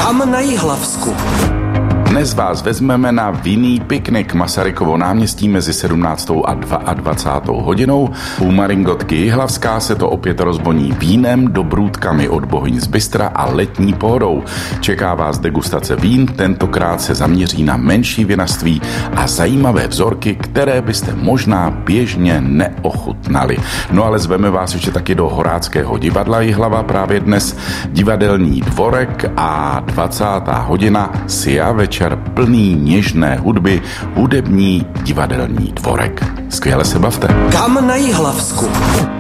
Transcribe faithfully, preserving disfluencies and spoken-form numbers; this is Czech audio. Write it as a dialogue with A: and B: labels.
A: Kam na Jihlavsku?
B: Dnes vás vezmeme na vinný piknik Masarykovo náměstí mezi sedmnáctou a dvacátou druhou hodinou. U Maringotky Jihlavská se to opět rozboní vínem, dobrůdkami od bohyň z Bystra a letní pohodou. Čeká vás degustace vín, tentokrát se zaměří na menší vinařství a zajímavé vzorky, které byste možná běžně neochutnali. No ale zveme vás ještě taky do Horáckého divadla Jihlava právě dnes, divadelní dvorek a dvacátá hodina Sia večer plný něžné hudby, hudební divadelní dvorek. Skvěle se bavte.
A: Kam na Jihlavsku?